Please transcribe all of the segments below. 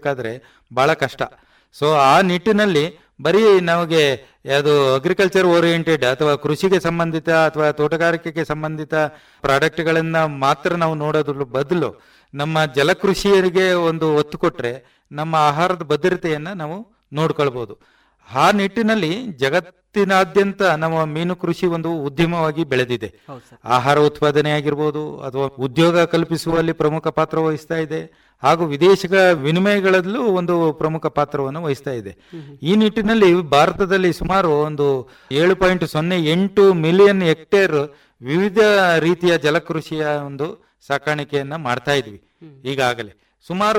ಬೆಳಿಬೇಕಾದ್ರೆ ಬಹಳ ಕಷ್ಟ. ಸೊ ಆ ನಿಟ್ಟಿನಲ್ಲಿ ಬರೀ ನಮಗೆ ಅದು ಅಗ್ರಿಕಲ್ಚರ್ ಓರಿಯೆಂಟೆಡ್ ಅಥವಾ ಕೃಷಿಗೆ ಸಂಬಂಧಿತ ಅಥವಾ ತೋಟಗಾರಿಕೆಗೆ ಸಂಬಂಧಿತ ಪ್ರಾಡಕ್ಟ್ಗಳನ್ನ ಮಾತ್ರ ನಾವು ನೋಡೋದ್ರ ಬದಲು ನಮ್ಮ ಜಲಕೃಷಿಯರಿಗೆ ಒಂದು ಒತ್ತು ಕೊಟ್ರೆ ನಮ್ಮ ಆಹಾರದ ಭದ್ರತೆಯನ್ನ ನಾವು ನೋಡ್ಕೊಳ್ಬಹುದು. ಆ ನಿಟ್ಟಿನಲ್ಲಿ ಜಗತ್ತಿನಾದ್ಯಂತ ನಮ್ಮ ಮೀನು ಕೃಷಿ ಒಂದು ಉದ್ಯಮವಾಗಿ ಬೆಳೆದಿದೆ. ಆಹಾರ ಉತ್ಪಾದನೆ ಆಗಿರ್ಬೋದು ಅಥವಾ ಉದ್ಯೋಗ ಕಲ್ಪಿಸುವಲ್ಲಿ ಪ್ರಮುಖ ಪಾತ್ರ ವಹಿಸ್ತಾ ಇದೆ, ಹಾಗೂ ವಿದೇಶಿಗ ವಿನಿಮಯಗಳಲ್ಲೂ ಒಂದು ಪ್ರಮುಖ ಪಾತ್ರವನ್ನು ವಹಿಸ್ತಾ ಇದೆ. ಈ ನಿಟ್ಟಿನಲ್ಲಿ ಭಾರತದಲ್ಲಿ ಸುಮಾರು ಒಂದು 7.08 ಮಿಲಿಯನ್ ಹೆಕ್ಟೇರ್ ವಿವಿಧ ರೀತಿಯ ಜಲಕೃಷಿಯ ಒಂದು ಸಾಕಾಣಿಕೆಯನ್ನ ಮಾಡ್ತಾ ಇದ್ವಿ. ಈಗಾಗಲೇ ಸುಮಾರು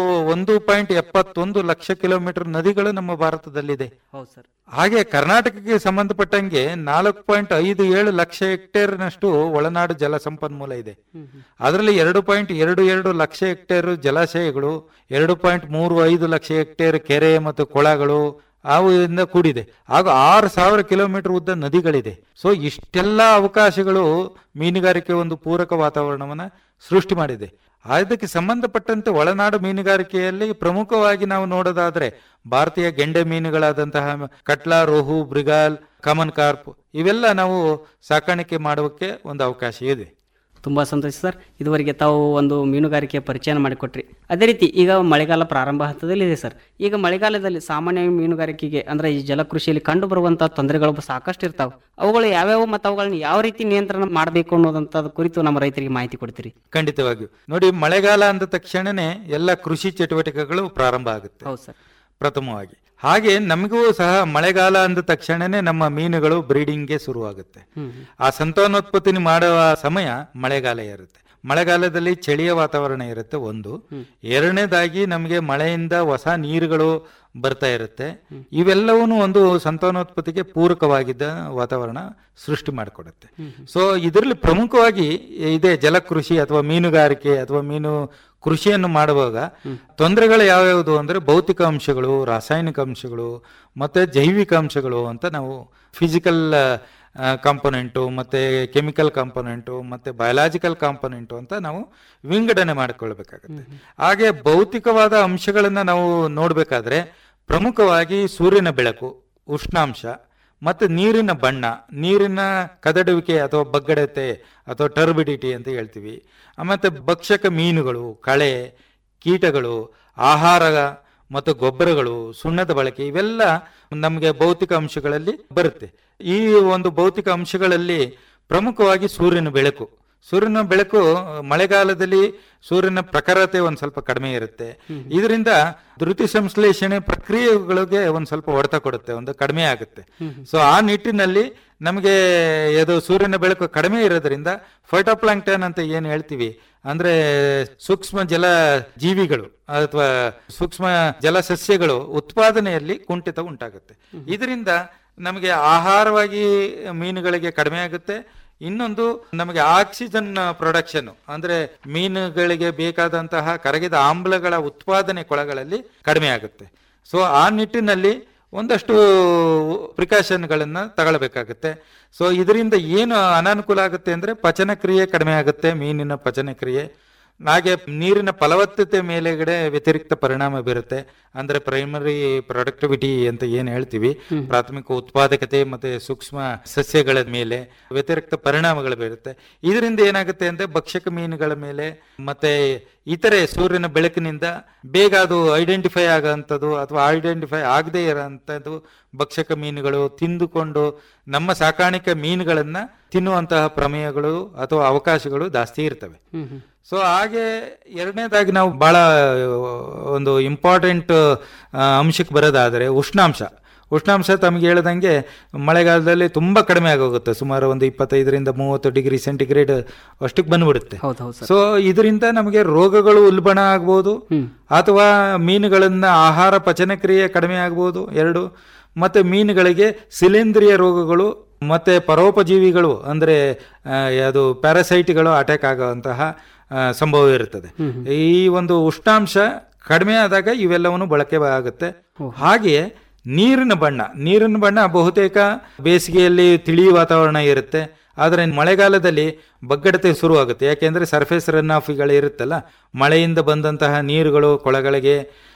1.71 ಲಕ್ಷ ಕಿಲೋಮೀಟರ್ ನದಿಗಳು ನಮ್ಮ ಭಾರತದಲ್ಲಿದೆ. ಹಾಗೆ ಕರ್ನಾಟಕಕ್ಕೆ ಸಂಬಂಧಪಟ್ಟಂಗೆ 4.57 ಲಕ್ಷ ಹೆಕ್ಟೇರ್ ನಷ್ಟು ಒಳನಾಡು ಜಲ ಸಂಪನ್ಮೂಲ ಇದೆ. ಅದರಲ್ಲಿ 2.22 ಲಕ್ಷ ಹೆಕ್ಟೇರ್ ಜಲಾಶಯಗಳು, 2.35 ಲಕ್ಷ ಹೆಕ್ಟೇರ್ ಕೆರೆ ಮತ್ತು ಕೊಳಗಳು ಅವಿಂದ ಕೂಡಿದೆ. ಹಾಗೂ 6,000 ಕಿಲೋಮೀಟರ್ ಉದ್ದ ನದಿಗಳಿದೆ. ಸೊ ಇಷ್ಟೆಲ್ಲ ಅವಕಾಶಗಳು ಮೀನುಗಾರಿಕೆ ಒಂದು ಪೂರಕ ವಾತಾವರಣವನ್ನ ಸೃಷ್ಟಿ ಮಾಡಿದೆ. ಅದಕ್ಕೆ ಸಂಬಂಧಪಟ್ಟಂತೆ ಒಳನಾಡು ಮೀನುಗಾರಿಕೆಯಲ್ಲಿ ಪ್ರಮುಖವಾಗಿ ನಾವು ನೋಡೋದಾದ್ರೆ ಭಾರತೀಯ ಗೆಂಡೆ ಮೀನುಗಳಾದಂತಹ ಕಟ್ಲಾ, ರೋಹು, ಬ್ರಿಗಾಲ್, ಕಾಮನ್ ಕಾರ್ಪ್ ಇವೆಲ್ಲ ನಾವು ಸಾಕಾಣಿಕೆ ಮಾಡೋಕ್ಕೆ ಒಂದು ಅವಕಾಶ ಇದೆ. ತುಂಬ ಸಂತೋಷ ಸರ್. ಇದುವರೆಗೆ ತಾವು ಒಂದು ಮೀನುಗಾರಿಕೆಯ ಪರಿಚಯ ಮಾಡಿಕೊಟ್ರಿ. ಅದೇ ರೀತಿ ಈಗ ಮಳೆಗಾಲ ಪ್ರಾರಂಭ ಹಂತದಲ್ಲಿ ಇದೆ ಸರ್. ಈಗ ಮಳೆಗಾಲದಲ್ಲಿ ಸಾಮಾನ್ಯ ಮೀನುಗಾರಿಕೆಗೆ ಅಂದರೆ ಈ ಜಲಕೃಷಿಯಲ್ಲಿ ಕಂಡು ಬರುವಂಥ ತೊಂದರೆಗಳು ಸಾಕಷ್ಟು ಇರ್ತಾವೆ. ಅವುಗಳು ಯಾವ್ಯಾವು ಮತ್ತು ಅವುಗಳನ್ನ ಯಾವ ರೀತಿ ನಿಯಂತ್ರಣ ಮಾಡಬೇಕು ಅನ್ನೋದಂಥದ್ದು ಕುರಿತು ನಮ್ಮ ರೈತರಿಗೆ ಮಾಹಿತಿ ಕೊಡ್ತೀರಿ? ಖಂಡಿತವಾಗಿಯೂ. ನೋಡಿ, ಮಳೆಗಾಲ ಅಂದ ತಕ್ಷಣನೇ ಎಲ್ಲ ಕೃಷಿ ಚಟುವಟಿಕೆಗಳು ಪ್ರಾರಂಭ ಆಗುತ್ತೆ. ಹೌದು ಸರ್. ಪ್ರಥಮವಾಗಿ ಹಾಗೆ ನಮಗೂ ಸಹ ಮಳೆಗಾಲ ಅಂದ ತಕ್ಷಣನೇ ನಮ್ಮ ಮೀನುಗಳು ಬ್ರೀಡಿಂಗ್ಗೆ ಶುರುವಾಗುತ್ತೆ. ಆ ಸಂತಾನೋತ್ಪತ್ತಿ ಮಾಡುವ ಸಮಯ ಮಳೆಗಾಲ ಇರುತ್ತೆ. ಮಳೆಗಾಲದಲ್ಲಿ ಚಳಿಯ ವಾತಾವರಣ ಇರುತ್ತೆ ಒಂದು. ಎರಡನೇದಾಗಿ ನಮಗೆ ಮಳೆಯಿಂದ ಹೊಸ ನೀರುಗಳು ಬರ್ತಾ ಇರುತ್ತೆ. ಇವೆಲ್ಲವೂ ಒಂದು ಸಂತಾನೋತ್ಪತ್ತಿಗೆ ಪೂರಕವಾಗಿದ್ದ ವಾತಾವರಣ ಸೃಷ್ಟಿ ಮಾಡಿಕೊಡುತ್ತೆ. ಸೊ ಇದರಲ್ಲಿ ಪ್ರಮುಖವಾಗಿ ಇದೇ ಜಲಕೃಷಿ ಅಥವಾ ಮೀನುಗಾರಿಕೆ ಅಥವಾ ಮೀನು ಕೃಷಿಯನ್ನು ಮಾಡುವಾಗ ತೊಂದರೆಗಳು ಯಾವ್ಯಾವುದು ಅಂದ್ರೆ ಭೌತಿಕ ಅಂಶಗಳು, ರಾಸಾಯನಿಕ ಅಂಶಗಳು ಮತ್ತೆ ಜೈವಿಕ ಅಂಶಗಳು ಅಂತ ನಾವು ಫಿಸಿಕಲ್ ಕಾಂಪೊನೆಂಟು ಮತ್ತೆ ಕೆಮಿಕಲ್ ಕಾಂಪೊನೆಂಟು ಮತ್ತೆ ಬಯೋಲಾಜಿಕಲ್ ಕಾಂಪೊನೆಂಟು ಅಂತ ನಾವು ವಿಂಗಡಣೆ ಮಾಡಿಕೊಳ್ಬೇಕಾಗುತ್ತೆ. ಹಾಗೆ ಭೌತಿಕವಾದ ಅಂಶಗಳನ್ನ ನಾವು ನೋಡ್ಬೇಕಾದ್ರೆ ಪ್ರಮುಖವಾಗಿ ಸೂರ್ಯನ ಬೆಳಕು, ಉಷ್ಣಾಂಶ ಮತ್ತೆ ನೀರಿನ ಬಣ್ಣ, ನೀರಿನ ಕದಡುವಿಕೆ ಅಥವಾ ಬಗ್ಗಡತೆ ಅಥವಾ ಟರ್ಬಿಡಿಟಿ ಅಂತ ಹೇಳ್ತೀವಿ. ಮತ್ತೆ ಭಕ್ಷಕ ಮೀನುಗಳು, ಕಳೆ, ಕೀಟಗಳು, ಆಹಾರ ಮತ್ತು ಗೊಬ್ಬರಗಳು, ಸುಣ್ಣದ ಬಳಕೆ ಇವೆಲ್ಲ ನಮಗೆ ಭೌತಿಕ ಅಂಶಗಳಲ್ಲಿ ಬರುತ್ತೆ. ಈ ಒಂದು ಭೌತಿಕ ಅಂಶಗಳಲ್ಲಿ ಪ್ರಮುಖವಾಗಿ ಸೂರ್ಯನ ಬೆಳಕು. ಸೂರ್ಯನ ಬೆಳಕು ಮಳೆಗಾಲದಲ್ಲಿ ಸೂರ್ಯನ ಪ್ರಖರತೆ ಒಂದ್ ಸ್ವಲ್ಪ ಕಡಿಮೆ ಇರುತ್ತೆ. ಇದರಿಂದ ದ್ಯುತಿ ಸಂಶ್ಲೇಷಣೆ ಪ್ರಕ್ರಿಯೆಗಳಿಗೆ ಒಂದ್ ಸ್ವಲ್ಪ ಹೊಡೆತ ಕೊಡುತ್ತೆ, ಒಂದು ಕಡಿಮೆ ಆಗುತ್ತೆ. ಸೊ ಆ ನಿಟ್ಟಿನಲ್ಲಿ ನಮಗೆ ಇದು ಸೂರ್ಯನ ಬೆಳಕು ಕಡಿಮೆ ಇರೋದ್ರಿಂದ ಫೈಟೋಪ್ಲಾಂಕ್ಟನ್ ಅಂತ ಏನ್ ಹೇಳ್ತೀವಿ ಅಂದ್ರೆ ಸೂಕ್ಷ್ಮ ಜಲ ಜೀವಿಗಳು ಅಥವಾ ಸೂಕ್ಷ್ಮ ಜಲ ಸಸ್ಯಗಳು ಉತ್ಪಾದನೆಯಲ್ಲಿ ಕುಂಠಿತ ಉಂಟಾಗುತ್ತೆ. ಇದರಿಂದ ನಮಗೆ ಆಹಾರವಾಗಿ ಮೀನುಗಳಿಗೆ ಕಡಿಮೆ ಆಗುತ್ತೆ. ಇನ್ನೊಂದು ನಮಗೆ ಆಕ್ಸಿಜನ್ ಪ್ರೊಡಕ್ಷನ್ ಅಂದ್ರೆ ಮೀನುಗಳಿಗೆ ಬೇಕಾದಂತಹ ಕರಗಿದ ಆಮ್ಲಗಳ ಉತ್ಪಾದನೆ ಕೊಳಗಳಲ್ಲಿ ಕಡಿಮೆ ಆಗುತ್ತೆ. ಸೊ ಆ ನಿಟ್ಟಿನಲ್ಲಿ ಒಂದಷ್ಟು ಪ್ರಿಕಾಷನ್ಗಳನ್ನ ತಗೊಳ್ಬೇಕಾಗುತ್ತೆ. ಸೊ ಇದರಿಂದ ಏನು ಅನಾನುಕೂಲ ಆಗುತ್ತೆ ಅಂದ್ರೆ ಪಚನ ಕ್ರಿಯೆ ಕಡಿಮೆ ಆಗುತ್ತೆ, ಮೀನಿನ ಪಚನ ಕ್ರಿಯೆ. ಹಾಗೆ ನೀರಿನ ಫಲವತ್ತತೆ ಮೇಲೆಗಡೆ ವ್ಯತಿರಿಕ್ತ ಪರಿಣಾಮ ಬೀರುತ್ತೆ. ಅಂದ್ರೆ ಪ್ರೈಮರಿ ಪ್ರೊಡಕ್ಟಿವಿಟಿ ಅಂತ ಏನ್ ಹೇಳ್ತೀವಿ, ಪ್ರಾಥಮಿಕ ಉತ್ಪಾದಕತೆ ಮತ್ತೆ ಸೂಕ್ಷ್ಮ ಸಸ್ಯಗಳ ಮೇಲೆ ವ್ಯತಿರಿಕ್ತ ಪರಿಣಾಮಗಳು ಬೀರುತ್ತೆ. ಇದರಿಂದ ಏನಾಗುತ್ತೆ ಅಂದ್ರೆ ಭಕ್ಷಕ ಮೀನುಗಳ ಮೇಲೆ ಮತ್ತೆ ಇತರೆ ಸೂರ್ಯನ ಬೆಳಕಿನಿಂದ ಬೇಗ ಅದು ಐಡೆಂಟಿಫೈ ಆಗೋಂಥದ್ದು ಅಥವಾ ಐಡೆಂಟಿಫೈ ಆಗದೆ ಇರೋಂಥದ್ದು ಭಕ್ಷಕ ಮೀನುಗಳು ತಿಂದುಕೊಂಡು ನಮ್ಮ ಸಾಕಾಣಿಕೆ ಮೀನುಗಳನ್ನ ತಿನ್ನುವಂತಹ ಪ್ರಮೇಯಗಳು ಅಥವಾ ಅವಕಾಶಗಳು ಜಾಸ್ತಿ ಇರ್ತವೆ. ಸೊ ಹಾಗೆ ಎರಡನೇದಾಗಿ ನಾವು ಬಹಳ ಒಂದು ಇಂಪಾರ್ಟೆಂಟ್ ಅಂಶಕ್ಕೆ ಬರೋದಾದ್ರೆ ಉಷ್ಣಾಂಶ ತಮಗೆ ಹೇಳ್ದಂಗೆ ಮಳೆಗಾಲದಲ್ಲಿ ತುಂಬಾ ಕಡಿಮೆ ಆಗೋಗುತ್ತೆ. ಸುಮಾರು ಒಂದು 25-30 ಡಿಗ್ರಿ ಸೆಂಟಿಗ್ರೇಡ್ ಅಷ್ಟಕ್ಕೆ ಬಂದ್ಬಿಡುತ್ತೆ. ಸೊ ಇದರಿಂದ ನಮಗೆ ರೋಗಗಳು ಉಲ್ಬಣ ಆಗ್ಬೋದು ಅಥವಾ ಮೀನುಗಳನ್ನ ಆಹಾರ ಪಚನ ಕ್ರಿಯೆ ಕಡಿಮೆ ಆಗ್ಬೋದು, ಎರಡು. ಮತ್ತೆ ಮೀನುಗಳಿಗೆ ಶಿಲೇಂಧ್ರಿಯ ರೋಗಗಳು ಮತ್ತೆ ಪರೋಪಜೀವಿಗಳು ಅಂದ್ರೆ ಅದು ಪ್ಯಾರಾಸೈಟ್ಗಳು ಅಟ್ಯಾಕ್ ಆಗುವಂತಹ ಸಂಭವ ಇರುತ್ತದೆ. ಈ ಒಂದು ಉಷ್ಣಾಂಶ ಕಡಿಮೆ ಆದಾಗ ಇವೆಲ್ಲವನ್ನು ಬಳಕೆ ಆಗುತ್ತೆ. ಹಾಗೆಯೇ ನೀರಿನ ಬಣ್ಣ ಬಹುತೇಕ ಬೇಸಿಗೆಯಲ್ಲಿ ತಿಳಿ ವಾತಾವರಣ ಇರುತ್ತೆ. ಆದರೆ ಮಳೆಗಾಲದಲ್ಲಿ ಬಗ್ಗಡತೆ ಶುರುವಾಗುತ್ತೆ. ಯಾಕೆಂದ್ರೆ ಸರ್ಫೇಸ್ ರನ್ ಆಫ್ಗಳು ಇರುತ್ತಲ್ಲ, ಮಳೆಯಿಂದ ಬಂದಂತಹ ನೀರುಗಳು ಕೊಳಗಳಿಗೆ